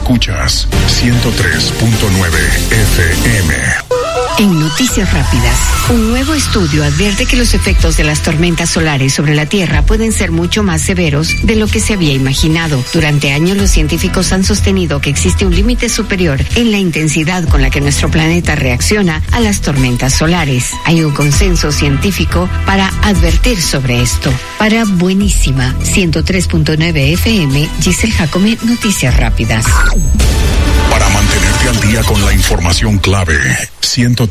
Escuchas 103.9 FM. En Noticias Rápidas, un nuevo estudio advierte que los efectos de las tormentas solares sobre la Tierra pueden ser mucho más severos de lo que se había imaginado. Durante años, los científicos han sostenido que existe un límite superior en la intensidad con la que nuestro planeta reacciona a las tormentas solares. Hay un consenso científico para advertir sobre esto. Para Buenísima 103.9 FM, Giselle Jacome, Noticias Rápidas. Para mantenerte al día con la información clave, 103.9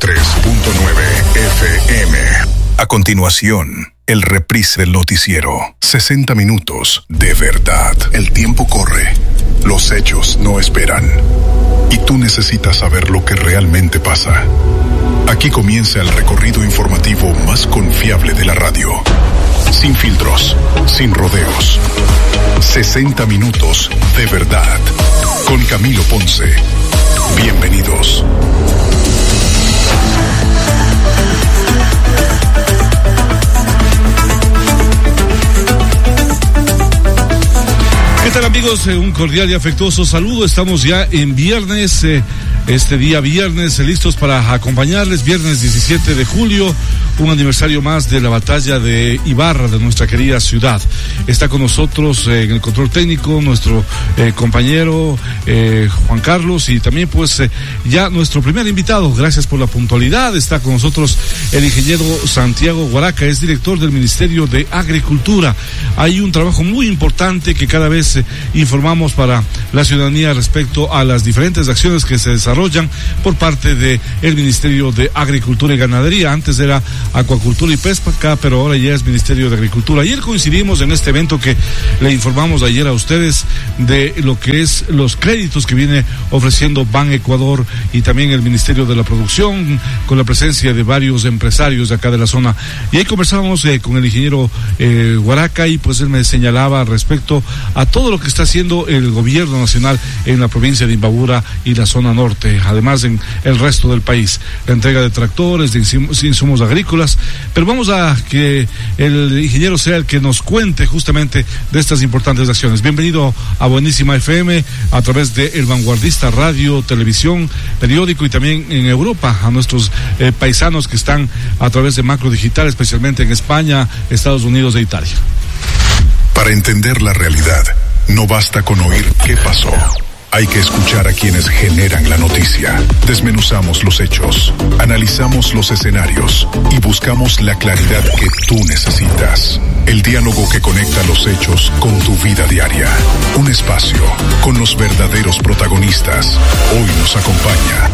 FM. A continuación, el reprise del noticiero. 60 minutos de verdad. El tiempo corre. Los hechos no esperan. Y tú necesitas saber lo que realmente pasa. Aquí comienza el recorrido informativo más confiable de la radio. Sin filtros, sin rodeos. 60 minutos de verdad. Con Camilo Ponce. Bienvenidos. ¿Qué tal, amigos? Un cordial y afectuoso saludo. Estamos ya en viernes, este día viernes, listos para acompañarles. Viernes 17 de julio, un aniversario más de la batalla de Ibarra, de nuestra querida ciudad. Está con nosotros en el control técnico nuestro compañero Juan Carlos, y también pues ya nuestro primer invitado. Gracias por la puntualidad. Está con nosotros el ingeniero Santiago Guaraca, es director del Ministerio de Agricultura. Hay un trabajo muy importante que cada vez informamos para la ciudadanía respecto a las diferentes acciones que se desarrollan por parte del Ministerio de Agricultura y Ganadería. Antes era Acuacultura y Pesca, pero ahora ya es Ministerio de Agricultura. Ayer coincidimos en este evento que le informamos ayer a ustedes de lo que es los créditos que viene ofreciendo Ban Ecuador y también el Ministerio de la Producción, con la presencia de varios empresarios de acá de la zona. Y ahí conversábamos con el ingeniero Guaraca, y pues él me señalaba respecto a todo lo que está haciendo el gobierno nacional en la provincia de Imbabura y la zona norte, además en el resto del país, la entrega de tractores, de insumos agrícolas. Pero vamos a que el ingeniero sea el que nos cuente justamente de estas importantes acciones. Bienvenido a Buenísima FM a través de El Vanguardista Radio, televisión, periódico, y también en Europa, a nuestros paisanos que están a través de Macro Digital, especialmente en España, Estados Unidos e Italia. Para entender la realidad, no basta con oír qué pasó. Hay que escuchar a quienes generan la noticia. Desmenuzamos los hechos, analizamos los escenarios y buscamos la claridad que tú necesitas. El diálogo que conecta los hechos con tu vida diaria. Un espacio con los verdaderos protagonistas. Hoy nos acompaña.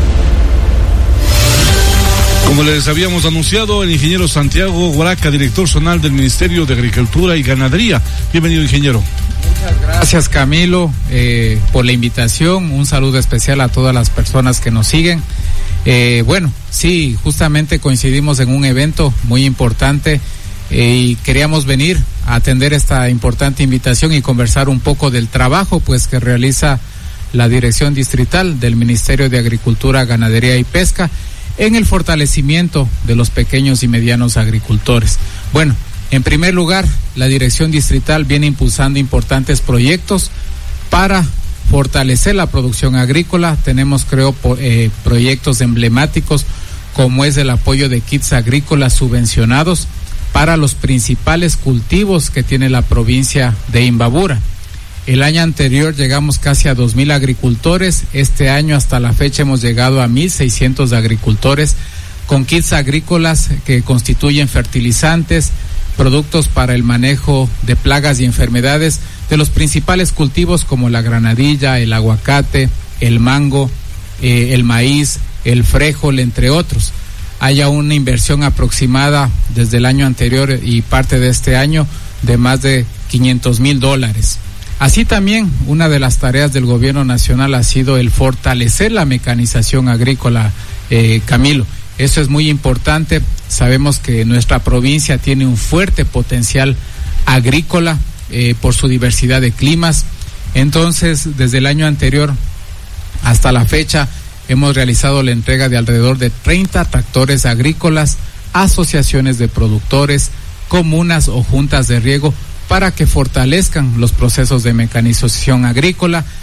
Como les habíamos anunciado, el ingeniero Santiago Guaraca, director zonal del Ministerio de Agricultura y Ganadería. Bienvenido, ingeniero. Muchas gracias, Camilo, por la invitación. Un saludo especial a todas las personas que nos siguen. Bueno, sí, justamente coincidimos en un evento muy importante y queríamos venir a atender esta importante invitación y conversar un poco del trabajo pues que realiza la Dirección Distrital del Ministerio de Agricultura, Ganadería y Pesca en el fortalecimiento de los pequeños y medianos agricultores. Bueno, en primer lugar, la Dirección Distrital viene impulsando importantes proyectos para fortalecer la producción agrícola. Tenemos, proyectos emblemáticos como es el apoyo de kits agrícolas subvencionados para los principales cultivos que tiene la provincia de Imbabura. El año anterior llegamos casi a 2,000 agricultores. Este año hasta la fecha hemos llegado a 1,600 agricultores con kits agrícolas que constituyen fertilizantes, productos para el manejo de plagas y enfermedades de los principales cultivos como la granadilla, el aguacate, el mango, el maíz, el frijol, entre otros. Hay una inversión aproximada desde el año anterior y parte de este año de más de $500,000. Así también, una de las tareas del gobierno nacional ha sido el fortalecer la mecanización agrícola, Camilo. Eso es muy importante. Sabemos que nuestra provincia tiene un fuerte potencial agrícola por su diversidad de climas. Entonces, desde el año anterior hasta la fecha, hemos realizado la entrega de alrededor de 30 tractores agrícolas a asociaciones de productores, comunas o juntas de riego para que fortalezcan los procesos de mecanización agrícola.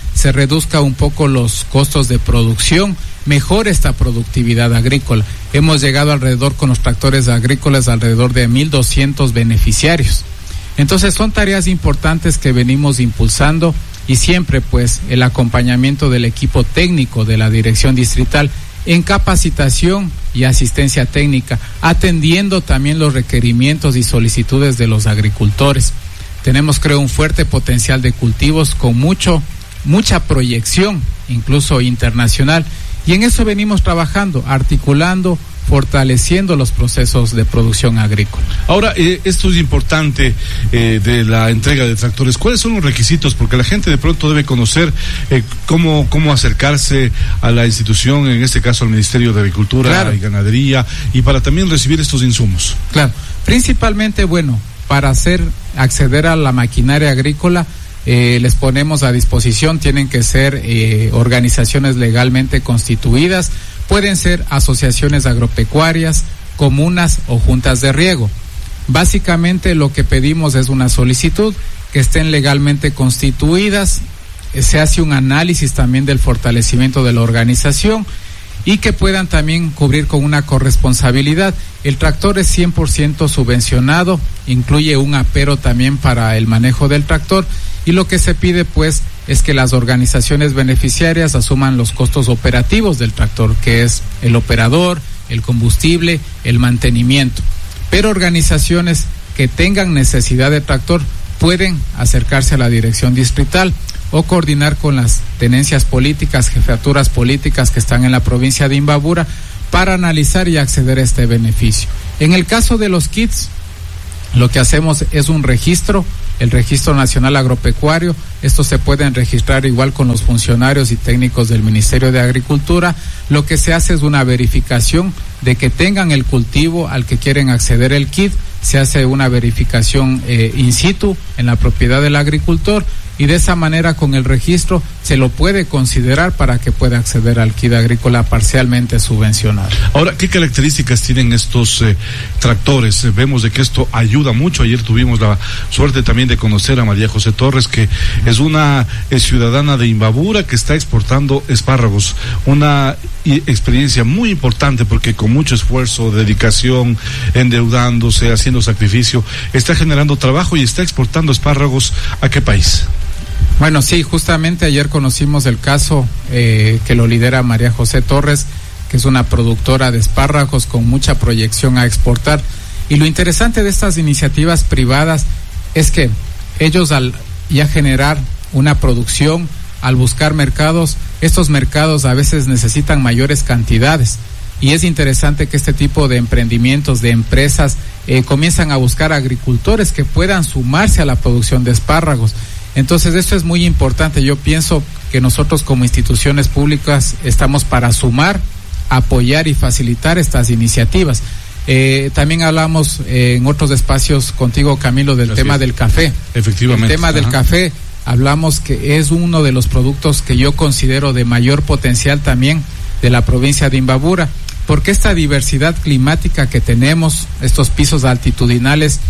se reduzca un poco los costos de producción, mejore esta productividad agrícola. Hemos llegado alrededor, con los tractores agrícolas, alrededor de 1,200 beneficiarios. Entonces son tareas importantes que venimos impulsando, y siempre pues el acompañamiento del equipo técnico de la Dirección Distrital en capacitación y asistencia técnica, atendiendo también los requerimientos y solicitudes de los agricultores. Tenemos, creo, un fuerte potencial de cultivos con mucha proyección, incluso internacional, y en eso venimos trabajando, articulando, fortaleciendo los procesos de producción agrícola. Ahora, esto es importante de la entrega de tractores. ¿Cuáles son los requisitos? Porque la gente de pronto debe conocer cómo acercarse a la institución, en este caso al Ministerio de Agricultura, claro, y Ganadería, y para también recibir estos insumos. Claro, principalmente, para acceder a la maquinaria agrícola, les ponemos a disposición, tienen que ser organizaciones legalmente constituidas, pueden ser asociaciones agropecuarias, comunas o juntas de riego. Básicamente lo que pedimos es una solicitud, que estén legalmente constituidas, se hace un análisis también del fortalecimiento de la organización y que puedan también cubrir con una corresponsabilidad. El tractor es 100% subvencionado, incluye un apero también para el manejo del tractor, y lo que se pide pues es que las organizaciones beneficiarias asuman los costos operativos del tractor, que es el operador, el combustible, el mantenimiento. Pero organizaciones que tengan necesidad de tractor pueden acercarse a la Dirección Distrital o coordinar con las tenencias políticas, jefaturas políticas que están en la provincia de Imbabura para analizar y acceder a este beneficio. En el caso de los kits, lo que hacemos es un registro, el Registro Nacional Agropecuario. Estos se pueden registrar igual con los funcionarios y técnicos del Ministerio de Agricultura. Lo que se hace es una verificación de que tengan el cultivo al que quieren acceder el kit. Se hace una verificación in situ en la propiedad del agricultor, y de esa manera, con el registro, se lo puede considerar para que pueda acceder al kit agrícola parcialmente subvencionado. Ahora, ¿qué características tienen estos tractores? Vemos de que esto ayuda mucho. Ayer tuvimos la suerte también de conocer a María José Torres, que es una ciudadana de Imbabura que está exportando espárragos. Una experiencia muy importante, porque con mucho esfuerzo, dedicación, endeudándose, haciendo sacrificio, está generando trabajo y está exportando espárragos. ¿A qué país? Bueno, sí, justamente ayer conocimos el caso que lo lidera María José Torres, que es una productora de espárragos con mucha proyección a exportar. Y lo interesante de estas iniciativas privadas es que ellos, al ya generar una producción, al buscar mercados, estos mercados a veces necesitan mayores cantidades. Y es interesante que este tipo de emprendimientos, de empresas, comienzan a buscar agricultores que puedan sumarse a la producción de espárragos. Entonces esto es muy importante. Yo pienso que nosotros como instituciones públicas estamos para sumar, apoyar y facilitar estas iniciativas. También hablamos en otros espacios contigo, Camilo, del tema del café. Efectivamente. El tema del café, hablamos que es uno de los productos que yo considero de mayor potencial también de la provincia de Imbabura, porque esta diversidad climática que tenemos, estos pisos altitudinales,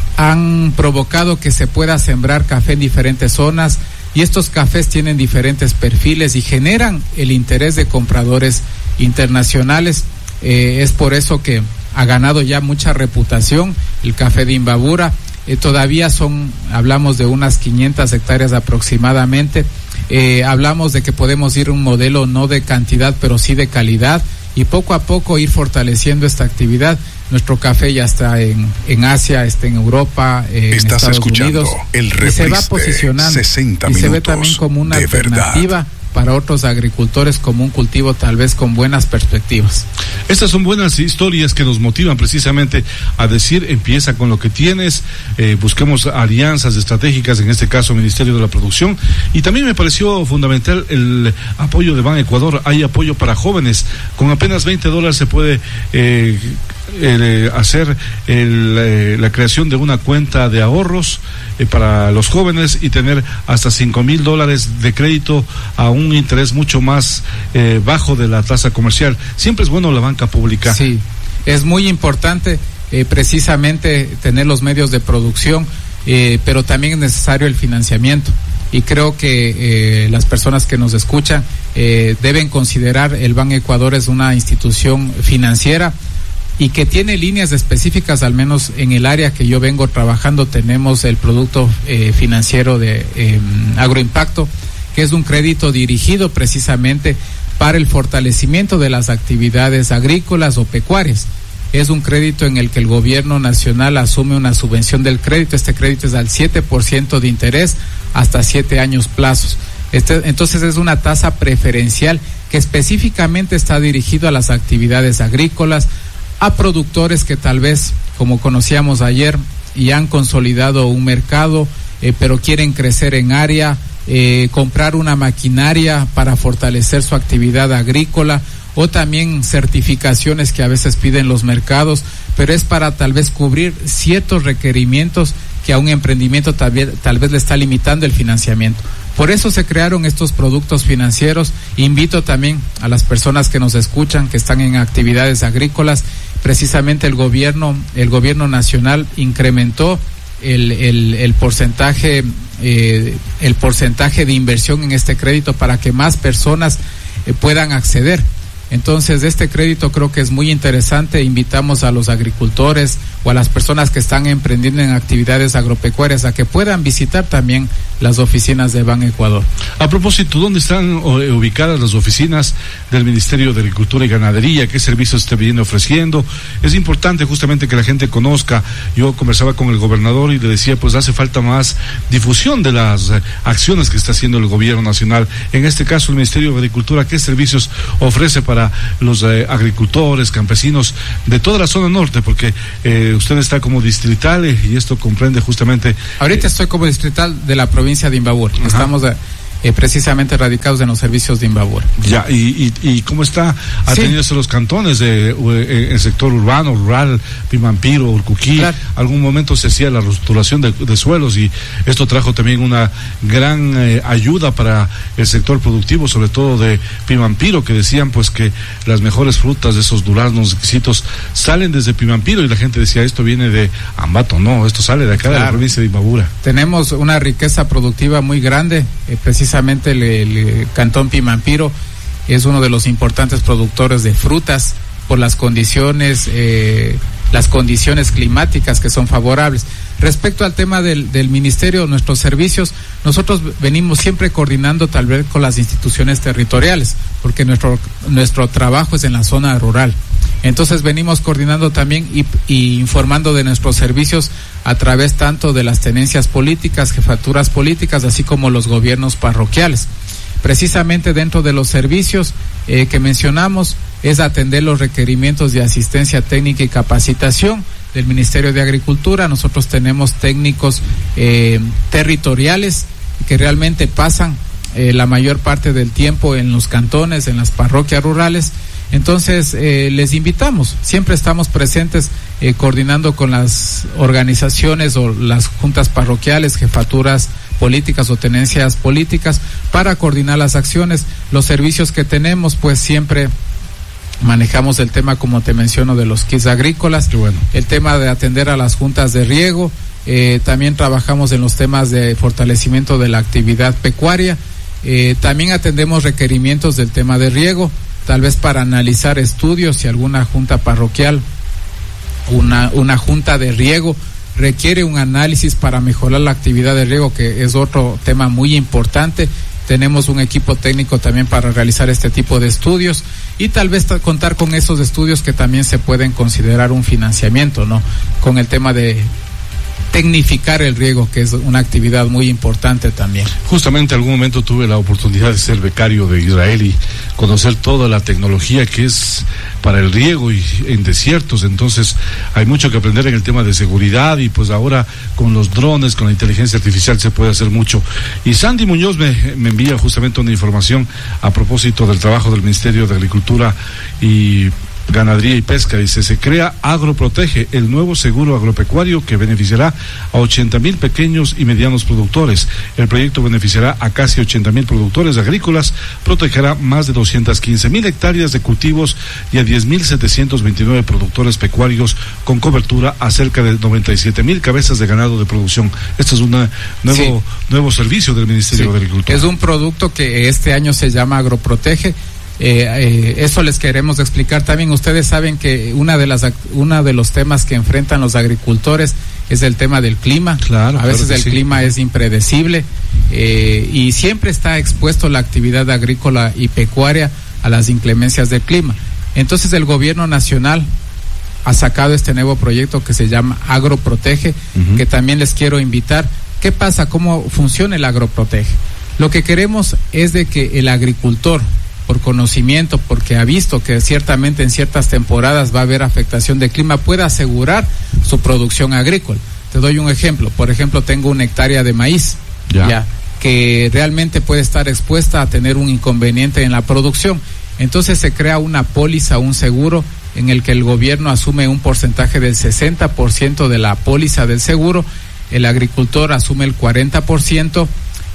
han provocado que se pueda sembrar café en diferentes zonas, y estos cafés tienen diferentes perfiles y generan el interés de compradores internacionales. Es por eso que ha ganado ya mucha reputación el café de Imbabura. Todavía hablamos de unas 500 hectáreas aproximadamente. Hablamos de que podemos ir a un modelo no de cantidad, pero sí de calidad, y poco a poco ir fortaleciendo esta actividad. Nuestro café ya está en Asia, está en Europa, en Estados Unidos, y se va posicionando, y se ve también como una alternativa para otros agricultores, como un cultivo tal vez con buenas perspectivas. Estas son buenas historias que nos motivan precisamente a decir: empieza con lo que tienes, busquemos alianzas estratégicas, en este caso Ministerio de la Producción. Y también me pareció fundamental el apoyo de Ban Ecuador. Hay apoyo para jóvenes, con apenas $20 se puede hacer la creación de una cuenta de ahorros para los jóvenes y tener hasta $5,000 de crédito a un interés mucho más bajo de la tasa comercial. Siempre es bueno la banca pública. Sí, es muy importante precisamente tener los medios de producción, pero también es necesario el financiamiento. y creo que las personas que nos escuchan deben considerar el Ban Ecuador es una institución financiera y que tiene líneas específicas, al menos en el área que yo vengo trabajando tenemos el producto financiero de agroimpacto, que es un crédito dirigido precisamente para el fortalecimiento de las actividades agrícolas o pecuarias. Es un crédito en el que el gobierno nacional asume una subvención del crédito. Este crédito es al 7% de interés hasta 7 años plazos. Entonces es una tasa preferencial que específicamente está dirigido a las actividades agrícolas, a productores que tal vez, como conocíamos ayer, ya han consolidado un mercado, pero quieren crecer en área, comprar una maquinaria para fortalecer su actividad agrícola, o también certificaciones que a veces piden los mercados, pero es para tal vez cubrir ciertos requerimientos que a un emprendimiento tal vez le está limitando el financiamiento. Por eso se crearon estos productos financieros. Invito también a las personas que nos escuchan, que están en actividades agrícolas. Precisamente el gobierno nacional incrementó el porcentaje de inversión en este crédito para que más personas puedan acceder. Entonces, este crédito creo que es muy interesante. Invitamos a los agricultores o a las personas que están emprendiendo en actividades agropecuarias a que puedan visitar también las oficinas de Ban Ecuador. A propósito, ¿dónde están ubicadas las oficinas del Ministerio de Agricultura y Ganadería? ¿Qué servicios te viene ofreciendo? Es importante justamente que la gente conozca. Yo conversaba con el gobernador y le decía, pues hace falta más difusión de las acciones que está haciendo el gobierno nacional. En este caso, el Ministerio de Agricultura, ¿qué servicios ofrece para los agricultores, campesinos de toda la zona norte? Porque usted está como distrital y esto comprende justamente... Ahorita estoy como distrital de la provincia de Imbabura. Ajá. Estamos precisamente radicados en los servicios de Imbabura. Ya, ¿y cómo está atendiéndose los cantones de el sector urbano, rural, Pimampiro, Urcuquí? Claro. Algún momento se hacía la rosturación de suelos y esto trajo también una gran ayuda para el sector productivo, sobre todo de Pimampiro, que decían pues que las mejores frutas de esos duraznos exquisitos salen desde Pimampiro y la gente decía, esto viene de Ambato. No, esto sale de acá, claro, de la provincia de Imbabura. Tenemos una riqueza productiva muy grande, precisamente el cantón Pimampiro es uno de los importantes productores de frutas por las condiciones climáticas que son favorables. Respecto al tema del ministerio, nuestros servicios, nosotros venimos siempre coordinando tal vez con las instituciones territoriales, porque nuestro trabajo es en la zona rural. Entonces venimos coordinando también y informando de nuestros servicios a través tanto de las tenencias políticas, jefaturas políticas, así como los gobiernos parroquiales. Precisamente dentro de los servicios que mencionamos es atender los requerimientos de asistencia técnica y capacitación del Ministerio de Agricultura. Nosotros tenemos técnicos territoriales que realmente pasan la mayor parte del tiempo en los cantones, en las parroquias rurales. Entonces, les invitamos, siempre estamos presentes coordinando con las organizaciones o las juntas parroquiales, jefaturas políticas o tenencias políticas para coordinar las acciones. Los servicios que tenemos, pues siempre manejamos el tema, como te menciono, de los kits agrícolas, bueno, el tema de atender a las juntas de riego, también trabajamos en los temas de fortalecimiento de la actividad pecuaria, también atendemos requerimientos del tema de riego, tal vez para analizar estudios, si alguna junta parroquial, una junta de riego requiere un análisis para mejorar la actividad de riego, que es otro tema muy importante. Tenemos un equipo técnico también para realizar este tipo de estudios y tal vez contar con esos estudios que también se pueden considerar un financiamiento, ¿no? Con el tema de tecnificar el riego, que es una actividad muy importante también. Justamente algún momento tuve la oportunidad de ser becario de Israel y conocer toda la tecnología que es para el riego y en desiertos. Entonces hay mucho que aprender en el tema de seguridad y pues ahora con los drones, con la inteligencia artificial se puede hacer mucho. Y Sandy Muñoz me envía justamente una información a propósito del trabajo del Ministerio de Agricultura y Ganadería y Pesca. Dice, se crea Agroprotege, el nuevo seguro agropecuario que beneficiará a 80,000 pequeños y medianos productores. El proyecto beneficiará a casi 80,000 productores agrícolas, protegerá más de 215,000 hectáreas de cultivos y a 10,729 productores pecuarios, con cobertura a cerca de 97,000 cabezas de ganado de producción. Esto es un nuevo servicio del Ministerio de Agricultura. Es un producto que este año se llama Agroprotege. Eso les queremos explicar también. Ustedes saben que uno de los temas que enfrentan los agricultores es el tema del clima. Claro, a veces claro el sí. clima es impredecible y siempre está expuesto la actividad agrícola y pecuaria a las inclemencias del clima. Entonces el gobierno nacional ha sacado este nuevo proyecto que se llama Agroprotege, que también les quiero invitar. ¿Qué pasa? ¿Cómo funciona el Agroprotege? Lo que queremos es de que el agricultor, por conocimiento, porque ha visto que ciertamente en ciertas temporadas va a haber afectación de clima, pueda asegurar su producción agrícola. Te doy un ejemplo. Por ejemplo, tengo 1 hectárea de maíz, que realmente puede estar expuesta a tener un inconveniente en la producción. Entonces se crea una póliza, un seguro, en el que el gobierno asume un porcentaje del 60% de la póliza del seguro, el agricultor asume el 40%,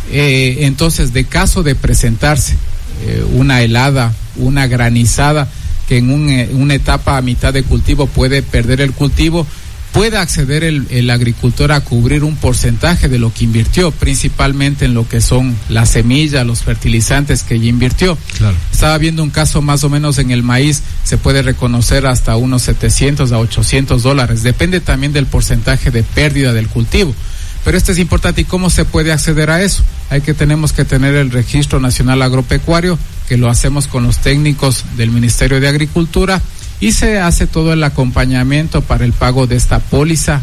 entonces de caso de presentarse una helada, una granizada, que en una etapa a mitad de cultivo puede perder el cultivo, pueda acceder el agricultor a cubrir un porcentaje de lo que invirtió, principalmente en lo que son las semillas, los fertilizantes que ya invirtió. Claro. Estaba viendo un caso más o menos en el maíz, se puede reconocer hasta unos $700 a $800, depende también del porcentaje de pérdida del cultivo. Pero esto es importante. ¿Y cómo se puede acceder a eso? Tenemos que tener el Registro Nacional Agropecuario, que lo hacemos con los técnicos del Ministerio de Agricultura, y se hace todo el acompañamiento para el pago de esta póliza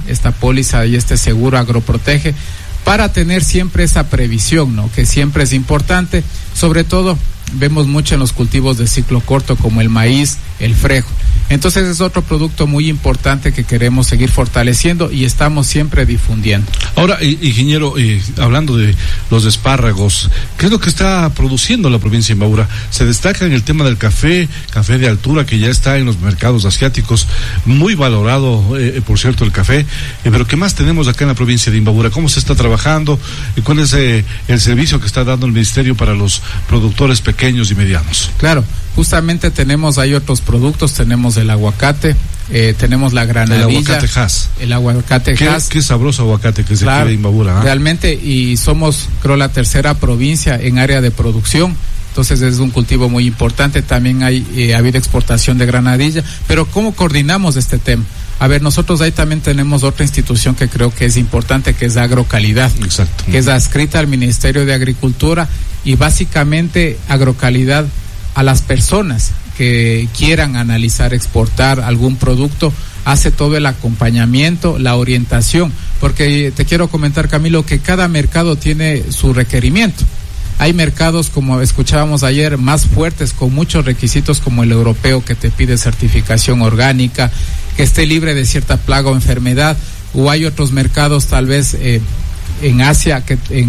y este seguro Agroprotege, para tener siempre esa previsión, ¿no? Que siempre es importante. Sobre todo vemos mucho en los cultivos de ciclo corto como el maíz, el frejo. Entonces es otro producto muy importante que queremos seguir fortaleciendo y estamos siempre difundiendo. Ahora, ingeniero, hablando de los espárragos, ¿qué es lo que está produciendo la provincia de Imbabura? Se destaca en el tema del café de altura, que ya está en los mercados asiáticos, muy valorado, por cierto, el café, pero ¿qué más tenemos acá en la provincia de Imbabura? ¿Cómo se está trabajando? ¿Cuál es el servicio que está dando el Ministerio para los productores pequeños y medianos? Claro, justamente tenemos ahí otros productos, tenemos el aguacate, tenemos la granadilla. El aguacate Hass. El aguacate Hass. Qué sabroso aguacate que se quiere de Imbabura. Realmente, y somos, creo, la tercera provincia en área de producción. Entonces es un cultivo muy importante. También ha habido exportación de granadilla. Pero ¿cómo coordinamos este tema? A ver, nosotros ahí también tenemos otra institución que creo que es importante, que es Agrocalidad. Exacto. Que es adscrita al Ministerio de Agricultura, y básicamente Agrocalidad, a las personas que quieran analizar, exportar algún producto, hace todo el acompañamiento, la orientación, porque te quiero comentar, Camilo, que cada mercado tiene su requerimiento. Hay mercados, como escuchábamos ayer, más fuertes, con muchos requisitos, como el europeo, que te pide certificación orgánica, que esté libre de cierta plaga o enfermedad, o hay otros mercados tal vez en Asia,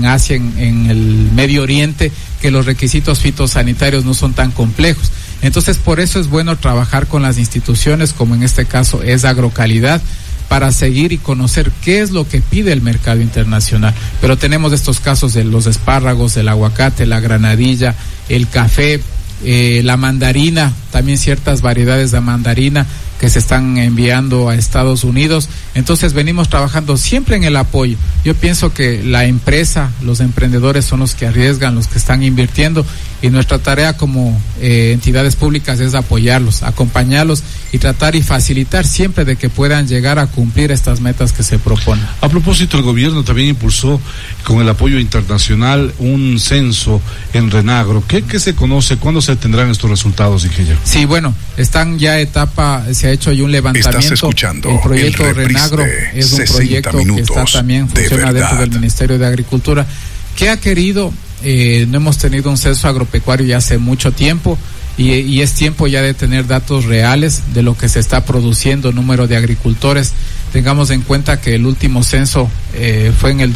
en el Medio Oriente, que los requisitos fitosanitarios no son tan complejos. Entonces, por eso es bueno trabajar con las instituciones, como en este caso es Agrocalidad, para seguir y conocer qué es lo que pide el mercado internacional. Pero tenemos estos casos de los espárragos, el aguacate, la granadilla, el café, la mandarina, también ciertas variedades de mandarina que se están enviando a Estados Unidos. Entonces venimos trabajando siempre en el apoyo. Yo pienso que la empresa, los emprendedores son los que arriesgan, los que están invirtiendo, y nuestra tarea como entidades públicas es apoyarlos, acompañarlos y tratar y facilitar siempre de que puedan llegar a cumplir estas metas que se proponen. A propósito, el gobierno también impulsó con el apoyo internacional un censo en Renagro. ¿Qué se conoce? ¿Cuándo se tendrán estos resultados, ingeniero? Sí, bueno, están ya se ha hecho ya un levantamiento. Estás escuchando el proyecto Renagro es un proyecto que está también, funciona dentro del Ministerio de Agricultura, que ha querido, no hemos tenido un censo agropecuario ya hace mucho tiempo, y es tiempo ya de tener datos reales de lo que se está produciendo, número de agricultores. Tengamos en cuenta que el último censo fue en el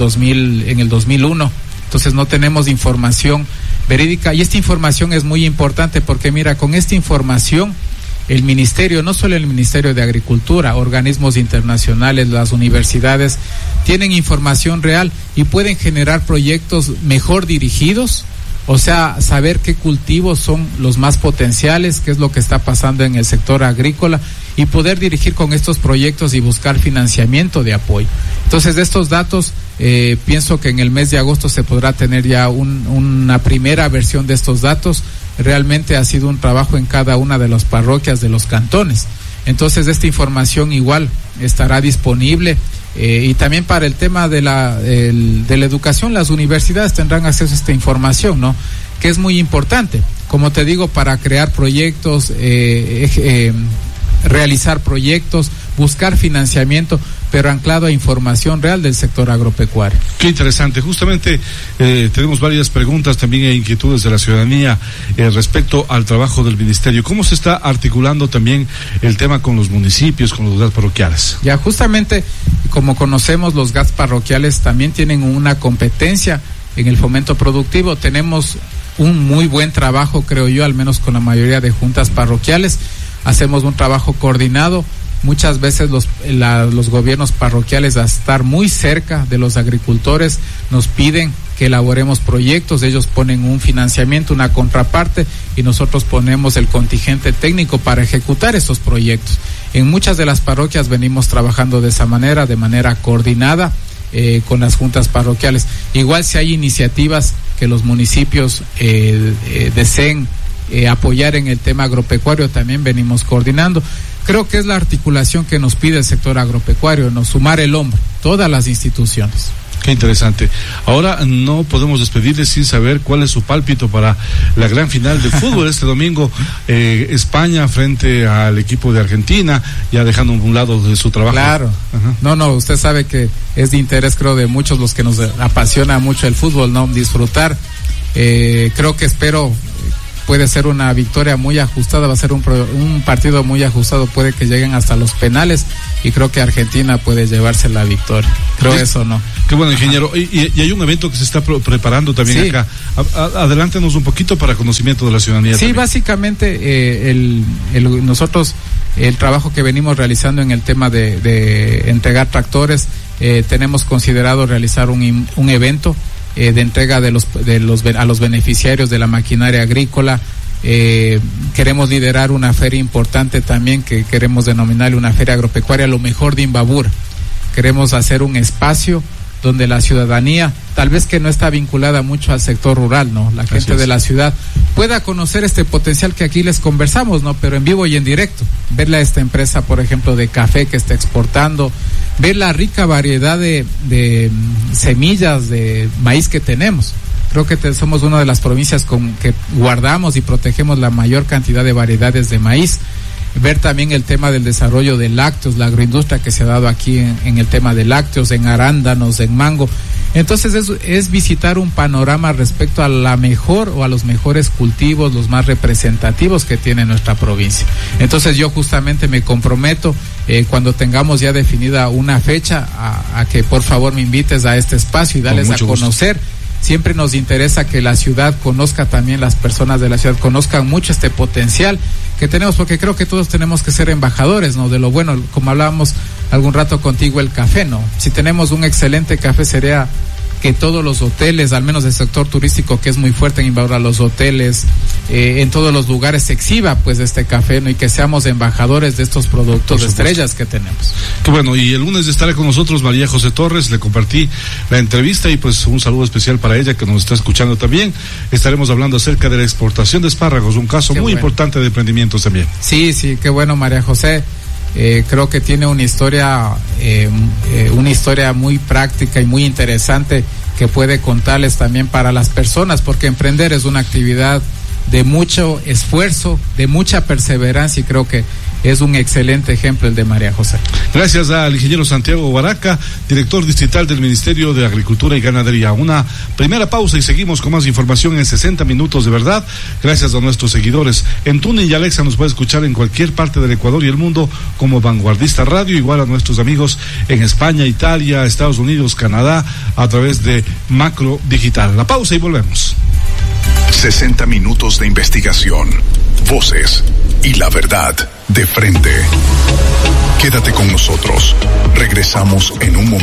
2001, entonces no tenemos información verídica, y esta información es muy importante porque mira, con esta información el ministerio, no solo el Ministerio de Agricultura, organismos internacionales, las universidades, tienen información real y pueden generar proyectos mejor dirigidos, o sea, saber qué cultivos son los más potenciales, qué es lo que está pasando en el sector agrícola y poder dirigir con estos proyectos y buscar financiamiento de apoyo. Entonces, de estos datos, pienso que en el mes de agosto se podrá tener ya una primera versión de estos datos. Realmente ha sido un trabajo en cada una de las parroquias de los cantones. Entonces, esta información igual estará disponible. Y también para el tema de la educación, las universidades tendrán acceso a esta información, ¿no? Que es muy importante, como te digo, para crear proyectos, realizar proyectos, buscar financiamiento, pero anclado a información real del sector agropecuario. Qué interesante. Justamente tenemos varias preguntas también e inquietudes de la ciudadanía respecto al trabajo del ministerio. ¿Cómo se está articulando también el tema con los municipios, con los GATS parroquiales? Ya, justamente, como conocemos, los GATS parroquiales también tienen una competencia en el fomento productivo. Tenemos un muy buen trabajo, creo yo, al menos con la mayoría de juntas parroquiales. Hacemos un trabajo coordinado. Muchas veces los gobiernos parroquiales, a estar muy cerca de los agricultores, nos piden que elaboremos proyectos. Ellos ponen un financiamiento, una contraparte, y nosotros ponemos el contingente técnico para ejecutar estos proyectos. En muchas de las parroquias venimos trabajando de esa manera, de manera coordinada con las juntas parroquiales. Igual, si hay iniciativas que los municipios deseen apoyar en el tema agropecuario, también venimos coordinando. Creo que es la articulación que nos pide el sector agropecuario, no sumar el hombro, todas las instituciones. Qué interesante. Ahora no podemos despedirles sin saber cuál es su pálpito para la gran final de fútbol este domingo. España frente al equipo de Argentina, ya dejando a un lado de su trabajo. Claro. Ajá. No, usted sabe que es de interés, creo, de muchos los que nos apasiona mucho el fútbol, ¿no? Disfrutar. Creo que puede ser una victoria muy ajustada, va a ser un partido muy ajustado, puede que lleguen hasta los penales y creo que Argentina puede llevarse la victoria. Creo eso, ¿no? Qué bueno, ingeniero. Y hay un evento que se está preparando también acá. Adelántenos un poquito para conocimiento de la ciudadanía. Sí, también. Básicamente nosotros el trabajo que venimos realizando en el tema de entregar tractores, tenemos considerado realizar un evento de entrega a los beneficiarios de la maquinaria agrícola. Queremos liderar una feria importante también, que queremos denominarle una feria agropecuaria, lo mejor de Imbabura. Queremos hacer un espacio donde la ciudadanía, tal vez que no está vinculada mucho al sector rural, ¿no? La gente de la ciudad pueda conocer este potencial que aquí les conversamos, ¿no? Pero en vivo y en directo. Verle a esta empresa, por ejemplo, de café que está exportando, ver la rica variedad de semillas de maíz que tenemos. Creo que somos una de las provincias que guardamos y protegemos la mayor cantidad de variedades de maíz. Ver también el tema del desarrollo de lácteos, la agroindustria que se ha dado aquí en el tema de lácteos, en arándanos, en mango. Entonces es visitar un panorama respecto a la mejor o a los mejores cultivos, los más representativos que tiene nuestra provincia. Entonces yo justamente me comprometo, cuando tengamos ya definida una fecha, a que por favor me invites a este espacio y darles a conocer. Siempre nos interesa que la ciudad conozca, también las personas de la ciudad conozcan mucho este potencial que tenemos, porque creo que todos tenemos que ser embajadores, ¿no? De lo bueno, como hablábamos algún rato contigo, el café, ¿no? Si tenemos un excelente café, sería que todos los hoteles, al menos el sector turístico, que es muy fuerte en Imbabura, los hoteles, en todos los lugares se exhiba pues este café, ¿no? Y que seamos embajadores de estos productos de estrellas que tenemos. Qué bueno, y el lunes estará con nosotros María José Torres, le compartí la entrevista y pues un saludo especial para ella que nos está escuchando también. Estaremos hablando acerca de la exportación de espárragos, un caso muy importante de emprendimientos también. Sí, qué bueno, María José. Creo que tiene una historia muy práctica y muy interesante que puede contarles también para las personas, porque emprender es una actividad de mucho esfuerzo, de mucha perseverancia, y creo que es un excelente ejemplo el de María José. Gracias al ingeniero Santiago Baraca, director distrital del Ministerio de Agricultura y Ganadería. Una primera pausa y seguimos con más información en 60 minutos de verdad. Gracias a nuestros seguidores en TuneIn y Alexa, nos puede escuchar en cualquier parte del Ecuador y el mundo como Vanguardista Radio, igual a nuestros amigos en España, Italia, Estados Unidos, Canadá, a través de Macro Digital. La pausa y volvemos. 60 minutos de investigación, voces y la verdad de frente. Quédate con nosotros. Regresamos en un momento.